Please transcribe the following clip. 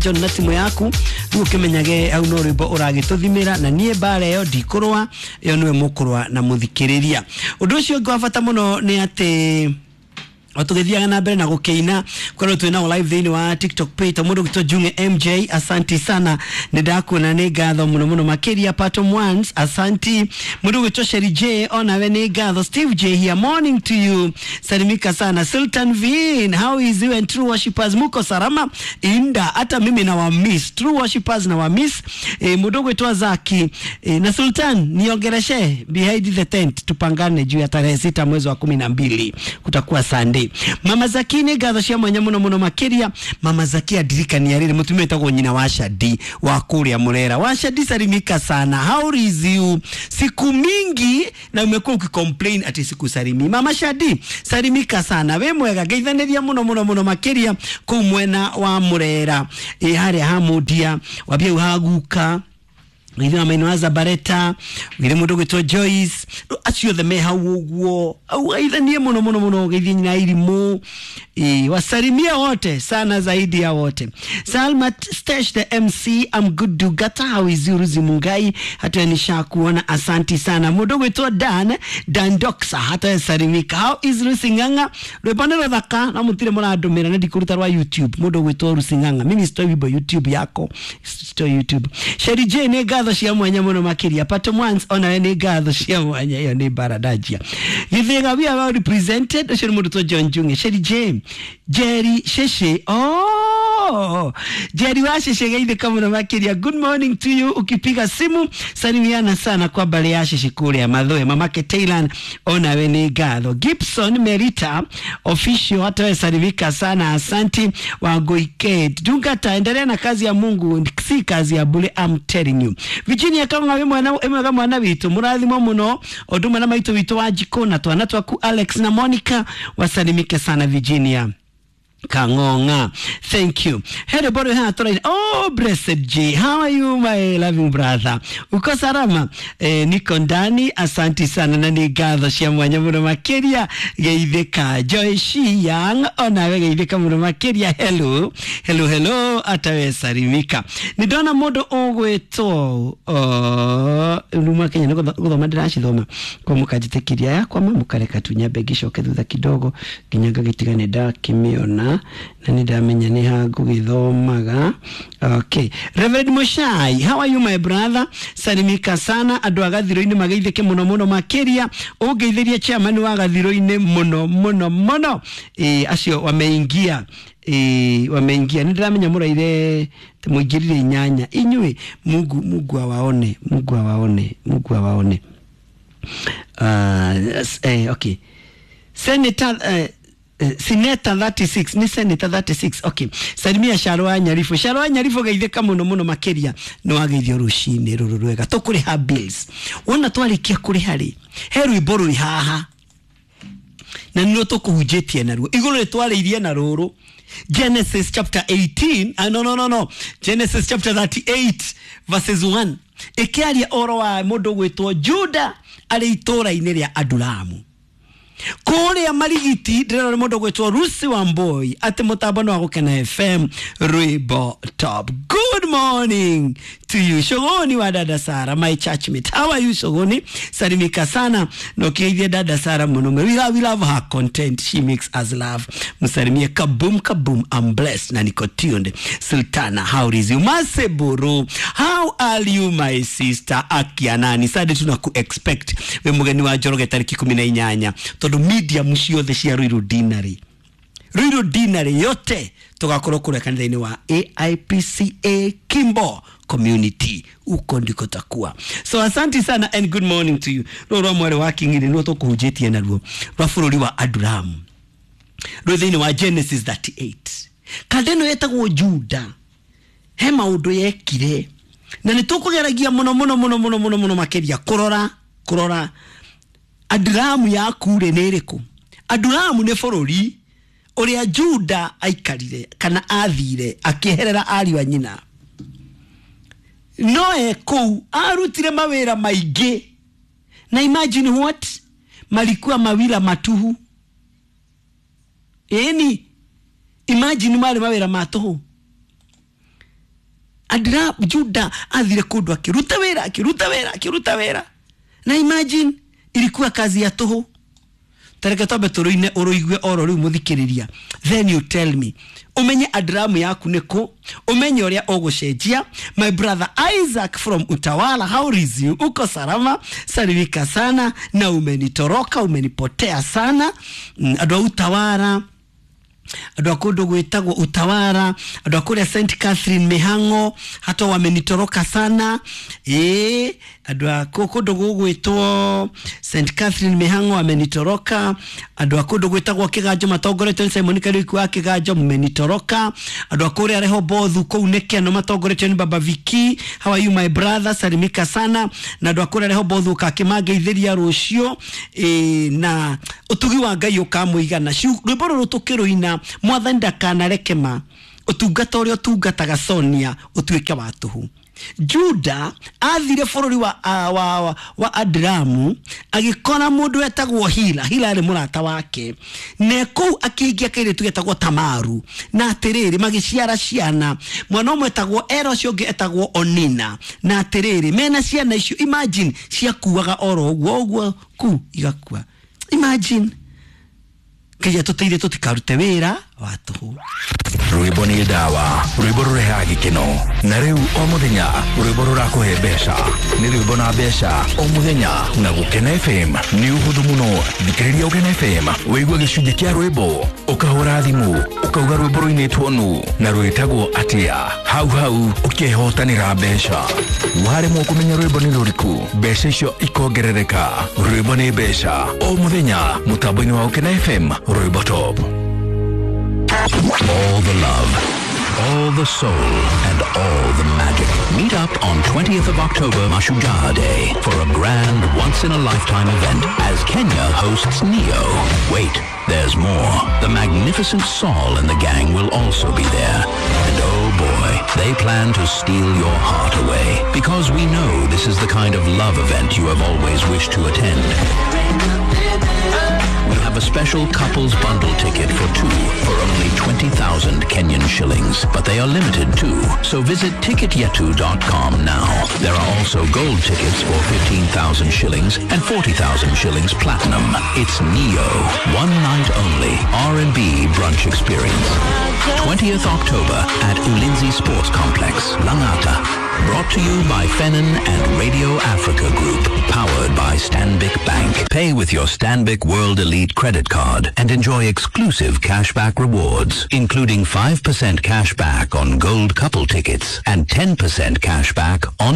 John na timu yaku ukimenyage au no rwimbo uragituthimira na nie bare yo ndikurwa yo niwe mukurwa na muthikiriria undu ucio ngwabata muno ni ati Otugethia na mbere na gukeina kwa twina live thini wa TikTok page mundu gito Junge MJ asanti sana ndakuna ni gatho muno makiria Patom Ones asanti mundu gito Sherry J ona we ni gatho Steve J here morning to you salimika sana Sultan Vin how is you and true worshipers muko salama inda hata mimi na wa miss true worshipers na wa miss mundu gito Zaki na Sultan niongereshe behind the tent tupangane juu ya tarehe 6 mwezi wa 12 kutakuwa Sunday Mama Zakine gathashia mwanya muno makiria Mama Zakia dirika ni yarire mutumia etagwo nyina wa Shadi wa kuria Murera wa Shadi salimika sana how is you siku mingi na umekuwa ukicomplain ati siku salimi Mama Shadi salimika sana we mwega geithaniria muno makiria ku mwena wa Murera hari hamudia wabie uhaguka Wile mainoaza bareta wile mundu gito Joyce acio the meha uguo au aithanie muno geithie nyina irimu wasalimia wote sana zaidi ya wote Salma Stash the MC I'm good to gata how is you Ruzi Mungai hata nisha kuona asanti sana mundu gito Dan Doxa hata salimika how is Rusinganga rwebonero thaka na mutire muradumira na ndikuruta rwa YouTube mundu gito Rusinganga mimi story bibo YouTube yako story YouTube Sherry J ne gatho cia mwanya muno makiria Patom Ones ona ne gatho cia mwanya yo ni baradajia githiga we are represented ucio mundu to John Junge Sherry J Jerry Sheshe Jerry wa Sheshe gaide kama makiria good morning to you ukipiga simu salimiana sana kwa bale ya Sheshe kule ya Madhoe mamake Thailand ona we ne gatho Gibson Merita official hata we salimika sana asanti wa Goike dunga taendelea na kazi ya Mungu si kazi ya bure I'm telling you Virginia kama we mwana witu murathimo muno oduma na maitu witu wa jikona twana twaku Alex na Monica wasalimike sana Virginia Kangonga thank you hello bado hata oh blessed J how are you my loving brother uko salama niko ndani asanti sana na ni gatho cia mwanya muno makiria geithika Joyce Young ona we geithika muno makiria hello atawe salimika nidona mundu ogwetwo numa Kenya niko guthoma ndirashithoma kwa mukajitekiria yakwa mamukareka tunyambe gicoke thutha kidogo kinyaga gitigane ndakimiona na nidamenya ni hagu githomaga okay Reverend Moshai how are you my brother salimika sana andu agathiro-ini mageithike muno makiria ungeithiria chairman wa gathiro-ini muno acio wameingia nidamenya muraire muingirire nyanya inywe Mungu awaone okay Senator 36 ni Senator 36 okay salimia Sharwa Nyarifo geithika muno makiria no ageithio rushine rururwega tukuri ha bills wona twarikia kuri hari heru iboru haha na nino tukuhujetie naruo iguru retwariirie na ruru Genesis chapter 18 no Genesis chapter 38 verses 1 ikiaria oro wa mundu gwitwo Juda ari itura-ini ria Adulamu kore ya marigiti ndero mundu gwetwo Rusi Wamboi ati mutabano wa Gukena FM Rwimbo Top good morning to you Shogoni wa dada Sara my church mate how are you Shogoni salimika sana no kiithia dada Sara muno we love her content she makes us laugh musalimie kabum I'm blessed na niko tuned Sultana how is you Maseburu how are you my sister Akianani sadi tunaku expect we mugeni wa Njoroge tariki 18 todo media mushiothe cia Ruiru Dinari yote tugakorwo kure kanitha-ini wa AIPCA Kimbo community uko ndiko takuwa so asante sana and good morning to you roro mwere working in no tukuhujetie na ruo rwa bururi wa Adulamu rwithini wa Genesis 38 kadeno yetagwo Juda he maundu yekire na nitukugeragia muno makiria kurora Adulamu ya kure neriku Adulamu ne bururi uria Juda aikarire kana athire akiherera ari wa nyina no kou arutire mawira maige na imagine what malikuwa mawira matuhu imagine mawira matuhu Juda athire kundu akiruta wera na imagine ilikuwa kazi ya tuhu tareke tobe turuine uruigwe oro riu muthikiriria then you tell me umenye Adramu yaku niko umenye uria ugucenjia. My brother Isaac from Utawala, how is you? Uko salama? Salimika sana na umenitoroka, umenipotea sana. Adwa Utawala, adwa kundo gwetagwo Utawala, adwa kuria St Catherine Mihango hata wamenitoroka sana. Adwa kundo gwetwo St Catherine Mihango wamenitoroka. Adwa kundo gwetagwo Kiganjo matongorete Simon Kariku wa Kiganjo mmenitoroka. Adwa kuria Rehobothu kou Nekeno matongorete ni Baba Viki, how are you my brother? Salimika sana. Na adwa kuria Rehobothu ka kimageithiria rucio na utugi wa Ngai ukamuigana rwimbo ruru tukiruina mwathani ndakanareke utungata uria utungataga Sonia utuike wa tuhu. Juda athire bururi wa Adramu agikona mundu wetagwo Hila ari murata wake ne kou akiingia kaire tugetagwo Tamaru na atiriri magiciara ciana mwana umwe etagwo Ero ucio ungi etagwo Onina na atiriri mena ciana icio imagine ciakuaga oro uguo ku igakua. Imagine kaya tuteire tutikarute wira watu rwimbo ni dawa rwimbo rurehaga gikeno na riu o muthenya rwimbo rurakuhe mbeca ni rwimbo na mbeca o muthenya na Gukena FM ni uhuthu muno thikiriria Gukena FM weigua gicunji kia rwimbo ukahura thimu ukauga rwimbo ruinitwo nu na rwitagwo atia hau ukihotanira mbeca waremwo kumenya rwimbo ni ruriku mbeca icio ikongerereka rwimbo ni mbeca o muthenya mutambo-ini wa Gukena FM rwimbo top. All the love, all the soul, and all the magic. Meet up on 20th of October, Mashujaa Day, for a grand, once-in-a-lifetime event as Kenya hosts Neo. Wait, there's more. The magnificent Saul and the gang will also be there. And oh boy, they plan to steal your heart away. Because we know this is the kind of love event you have always wished to attend. We have a special couples bundle ticket for two for only 20,000 Kenyan shillings, but they are limited too. So visit ticketyetu.com now. There are also gold tickets for 15,000 shillings and 40,000 shillings platinum. It's Neo, one night only R&B brunch experience. 20th October at Ulinzi Sports Complex, Langata. Brought to you by Fennon and Radio Africa Group. Powered by Stanbic Bank. Pay with your Stanbic World Elite credit card and enjoy exclusive cashback rewards, including 5% cashback on gold couple tickets and 10% cashback on